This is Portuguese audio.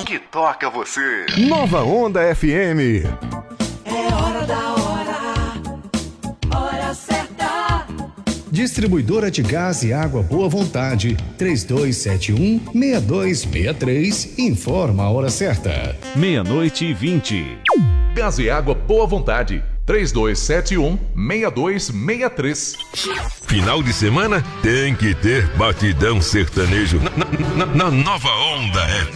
que toca você. Nova Onda FM. É hora da hora certa. Distribuidora de Gás e Água Boa Vontade, 3271-6263, informa a hora certa. 00:20. Gás e Água Boa Vontade, 3271-6263. Final de semana tem que ter batidão sertanejo na Nova Onda FM.